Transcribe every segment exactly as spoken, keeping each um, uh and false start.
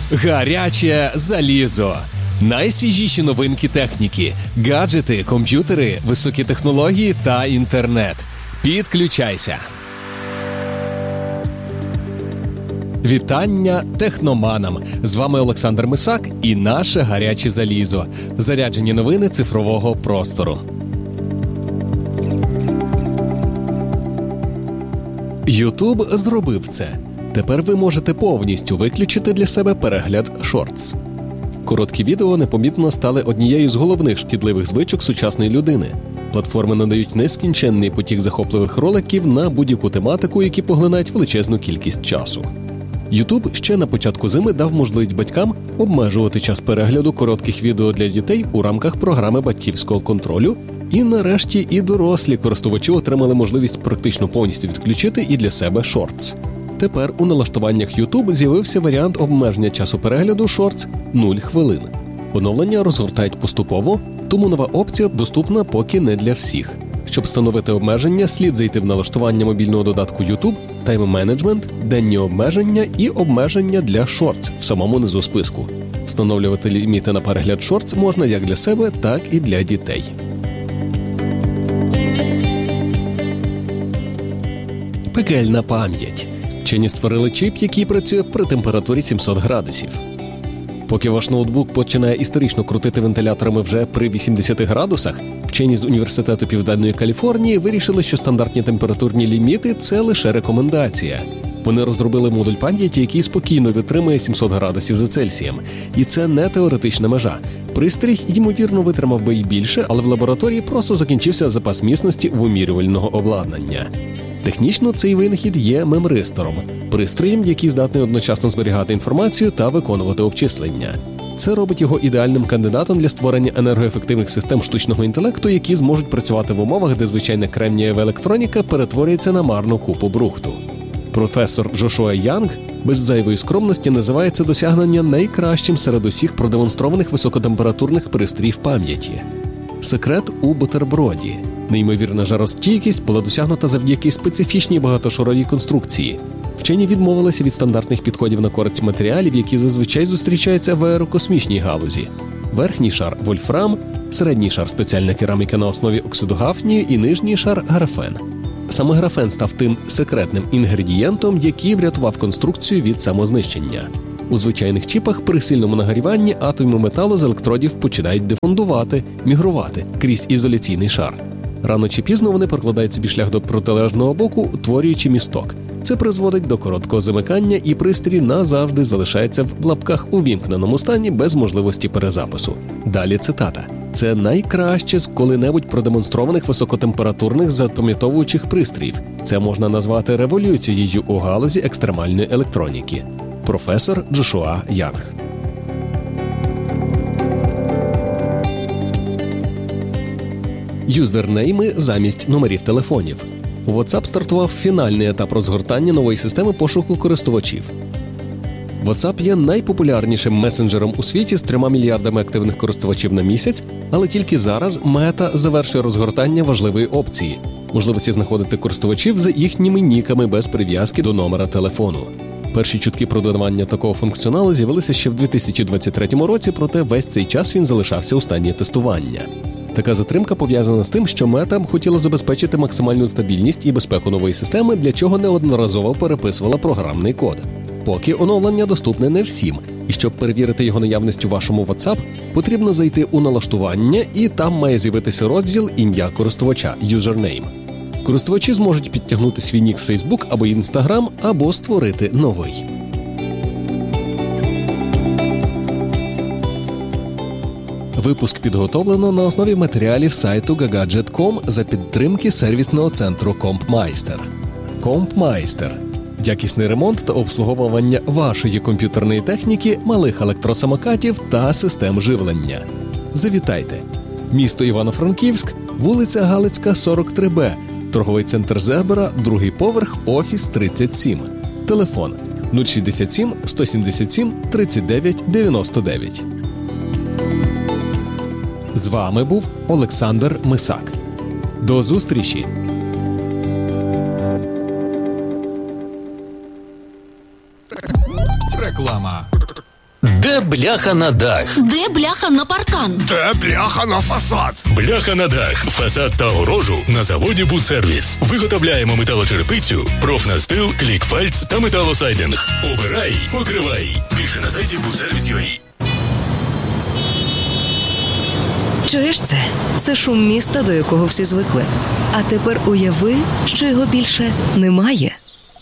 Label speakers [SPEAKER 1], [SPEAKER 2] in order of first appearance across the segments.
[SPEAKER 1] Гаряче залізо. Найсвіжіші новинки техніки, гаджети, комп'ютери, високі технології та інтернет. Підключайся. Вітання техноманам! З вами Олександр Мисак і наше гаряче залізо. Заряджені новини цифрового простору. Ютуб зробив це. Тепер ви можете повністю виключити для себе перегляд шортс. Короткі відео непомітно стали однією з головних шкідливих звичок сучасної людини. Платформи надають нескінченний потік захопливих роликів на будь-яку тематику, які поглинають величезну кількість часу. Ютуб ще на початку зими дав можливість батькам обмежувати час перегляду коротких відео для дітей у рамках програми батьківського контролю, і нарешті і дорослі користувачі отримали можливість практично повністю відключити і для себе шортс. Тепер у налаштуваннях YouTube з'явився варіант обмеження часу перегляду шортс нуль хвилин. Оновлення розгортають поступово, тому нова опція доступна поки не для всіх. Щоб встановити обмеження, слід зайти в налаштування мобільного додатку YouTube, тайм-менеджмент, денні обмеження і обмеження для шортс в самому низу списку. Встановлювати ліміти на перегляд шортс можна як для себе, так і для дітей. Пекельна пам'ять. Вчені створили чіп, який працює при температурі сімсот градусів. Поки ваш ноутбук починає історично крутити вентиляторами вже при вісімдесяти градусах, вчені з Університету Південної Каліфорнії вирішили, що стандартні температурні ліміти – це лише рекомендація. Вони розробили модуль пам'яті, який спокійно витримує сімсот градусів за Цельсієм. І це не теоретична межа. Пристрій, ймовірно, витримав би і більше, але в лабораторії просто закінчився запас міцності вимірювального обладнання. Технічно цей винахід є мемристором – пристроєм, який здатний одночасно зберігати інформацію та виконувати обчислення. Це робить його ідеальним кандидатом для створення енергоефективних систем штучного інтелекту, які зможуть працювати в умовах, де звичайна кремнієва електроніка перетворюється на марну купу брухту. Професор Джошуа Янг без зайвої скромності називає це досягнення найкращим серед усіх продемонстрованих високотемпературних пристроїв пам'яті. Секрет у бутерброді. Неймовірна жаростійкість була досягнута завдяки специфічній багатошаровій конструкції. Вчені відмовилися від стандартних підходів на користь матеріалів, які зазвичай зустрічаються в аерокосмічній галузі. Верхній шар – вольфрам, середній шар – спеціальна кераміка на основі оксиду гафнію і нижній шар – графен. Саме графен став тим секретним інгредієнтом, який врятував конструкцію від самознищення. У звичайних чіпах при сильному нагріванні атоми металу з електродів починають дифундувати, мігрувати крізь ізоляційний шар. Рано чи пізно вони прокладають собі шлях до протилежного боку, утворюючи місток. Це призводить до короткого замикання, і пристрій назавжди залишається в лапках увімкненому стані без можливості перезапису. Далі цитата. «Це найкраще з коли-небудь продемонстрованих високотемпературних запам'ятовуючих пристроїв. Це можна назвати революцією у галузі екстремальної електроніки». Професор Джошуа Янг. Юзернейми замість номерів телефонів. У WhatsApp стартував фінальний етап розгортання нової системи пошуку користувачів. WhatsApp є найпопулярнішим месенджером у світі з трьома мільярдами активних користувачів на місяць, але тільки зараз Meta завершує розгортання важливої опції – можливості знаходити користувачів за їхніми ніками без прив'язки до номера телефону. Перші чутки про додавання такого функціоналу з'явилися ще в дві тисячі двадцять третьому році, проте весь цей час він залишався у стані тестування. Така затримка пов'язана з тим, що Meta хотіла забезпечити максимальну стабільність і безпеку нової системи, для чого неодноразово переписувала програмний код. Поки оновлення доступне не всім, і щоб перевірити його наявність у вашому WhatsApp, потрібно зайти у налаштування, і там має з'явитися розділ «Ім'я користувача» – «Username». Користувачі зможуть підтягнути свій нік з Facebook або Instagram, або створити новий. Випуск підготовлено на основі матеріалів сайту га гаджет крапка ком за підтримки сервісного центру Компмайстер. Компмайстер – якісний ремонт та обслуговування вашої комп'ютерної техніки, малих електросамокатів та систем живлення. Завітайте! Місто Івано-Франківськ, вулиця Галицька, сорок три Б, торговий центр Зебра, другий поверх, офіс тридцять сім. Телефон нуль шістдесят сім сто сімдесят сім тридцять дев'ять дев'яносто дев'ять. З вами був Олександр Мисак. До зустрічі!
[SPEAKER 2] Реклама. Де бляха на дах?
[SPEAKER 3] Де бляха на паркан?
[SPEAKER 4] Де бляха на фасад?
[SPEAKER 5] Бляха на дах, фасад та огорожу на заводі «Будсервіс». Виготовляємо металочерепицю, профнастил, клікфальц та металосайдинг. Обирай, покривай. Більше на сайті будсервіс крапка ю а.
[SPEAKER 6] Чуєш це? Це шум міста, до якого всі звикли. А тепер уяви, що його більше немає.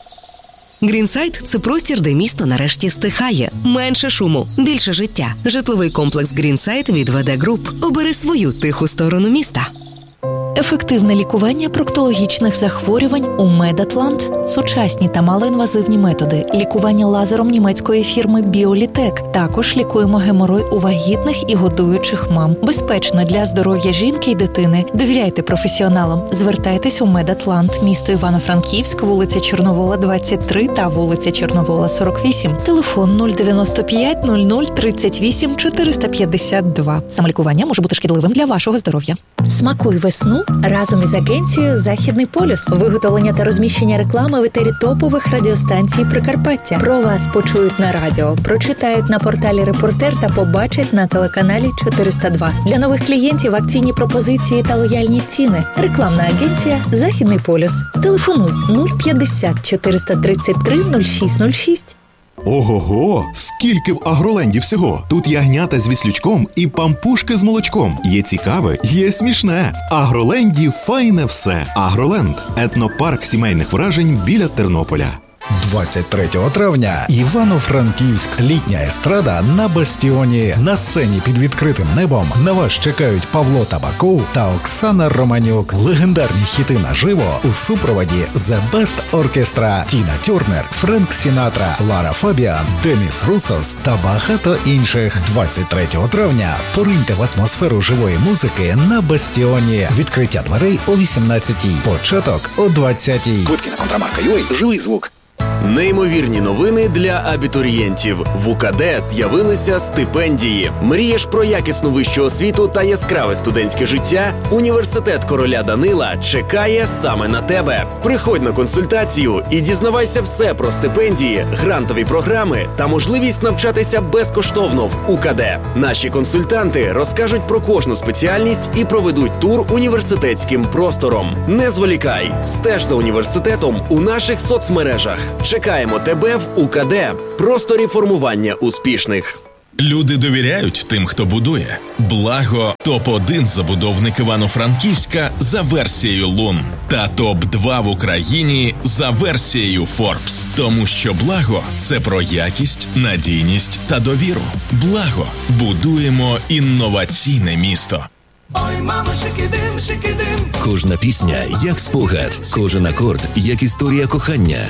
[SPEAKER 6] Грінсайд – це простір, де місто нарешті стихає. Менше шуму, більше життя. Житловий комплекс Грінсайд від ВД Груп. Обери свою тиху сторону міста.
[SPEAKER 7] Ефективне лікування проктологічних захворювань у Медатлант. Сучасні та малоінвазивні методи. Лікування лазером німецької фірми Біолітек. Також лікуємо геморой у вагітних і годуючих мам. Безпечно для здоров'я жінки й дитини. Довіряйте професіоналам. Звертайтесь у Медатлант. Місто Івано-Франківськ, вулиця Чорновола, двадцять три та вулиця Чорновола, сорок вісім. Телефон нуль дев'яносто п'ять нуль нуль тридцять вісім чотириста п'ятдесят два. Самолікування може бути шкідливим для вашого здоров'я.
[SPEAKER 8] Смакуй весну разом із агенцією «Західний полюс». Виготовлення та розміщення реклами в етері топових радіостанцій Прикарпаття. Про вас почують на радіо, прочитають на порталі «Репортер» та побачать на телеканалі чотириста два. Для нових клієнтів акційні пропозиції та лояльні ціни. Рекламна агенція «Західний полюс». Телефонуй нуль п'ятдесят чотириста тридцять три нуль шість нуль шість.
[SPEAKER 9] Ого-го! Скільки в Агроленді всього! Тут ягнята з віслючком і пампушки з молочком. Є цікаве, є смішне. В Агроленді файне все. Агроленд – етнопарк сімейних вражень біля Тернополя.
[SPEAKER 10] двадцять третього травня Івано-Франківськ. Літня естрада на Бастіоні. На сцені під відкритим небом на вас чекають Павло Табаков та Оксана Романюк. Легендарні хіти наживо у супроводі The Best Orchestra, Тіна Тернер, Френк Сінатра, Лара Фабіан, Деміс Русос та багато інших. двадцять третього травня пориньте в атмосферу живої музики на Бастіоні. Відкриття дверей о вісімнадцятій. Початок о двадцятій.
[SPEAKER 2] Квитки на контрамарка точка ю а. Живий звук.
[SPEAKER 11] Неймовірні новини для абітурієнтів. В УКД з'явилися стипендії. Мрієш про якісну вищу освіту та яскраве студентське життя? Університет короля Данила чекає саме на тебе. Приходь на консультацію і дізнавайся все про стипендії, грантові програми та можливість навчатися безкоштовно в УКД. Наші консультанти розкажуть про кожну спеціальність і проведуть тур університетським простором. Не зволікай, стеж за університетом у наших соцмережах. Чекаємо тебе в УКД. Просторі формування успішних.
[SPEAKER 12] Люди довіряють тим, хто будує. Благо – топ один забудовник Івано-Франківська за версією Лун. Та топ два в Україні за версією Forbes. Тому що Благо – це про якість, надійність та довіру. Благо – будуємо інноваційне місто.
[SPEAKER 4] Ой, мамо, шикидим, шикидим.
[SPEAKER 2] Кожна пісня – як спогад. Кожен акорд – як історія кохання.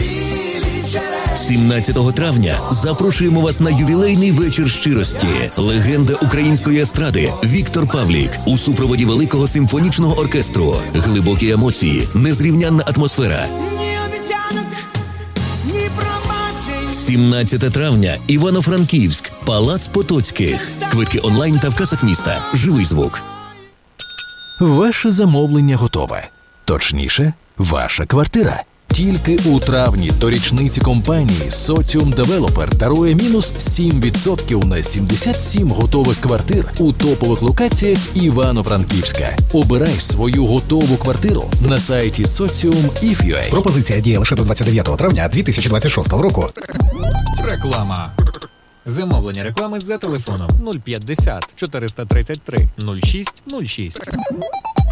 [SPEAKER 2] сімнадцятого травня запрошуємо вас на ювілейний вечір щирості. Легенда української естради Віктор Павлік у супроводі великого симфонічного оркестру. Глибокі емоції, незрівнянна атмосфера.
[SPEAKER 4] Ні обіцянок, ні пробачень.
[SPEAKER 2] сімнадцятого травня, Івано-Франківськ, Палац Потоцьких. Квитки онлайн та в касах міста. Живий звук.
[SPEAKER 13] Ваше замовлення готове. Точніше, ваша квартира. Тільки у травні до річниці компанії Socium Developer дарує мінус сім відсотків на сімдесят сім готових квартир у топових локаціях Івано-Франківська. Обирай свою готову квартиру на сайті соціум крапка ай еф крапка ю а.
[SPEAKER 10] Пропозиція діє лише до двадцять дев'ятого травня дві тисячі двадцять шостого року.
[SPEAKER 14] Реклама. Замовлення реклами за телефоном нуль п'ятдесят чотириста тридцять три нуль шість нуль шість.